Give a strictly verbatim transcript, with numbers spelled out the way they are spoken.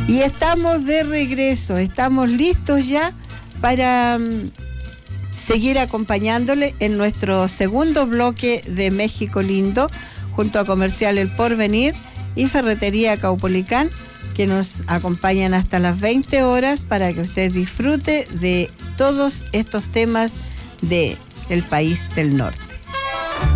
Y estamos de regreso, estamos listos ya para um, seguir acompañándole en nuestro segundo bloque de México Lindo, junto a Comercial El Porvenir y Ferretería Caupolicán, que nos acompañan hasta las veinte horas para que usted disfrute de todos estos temas del país del norte.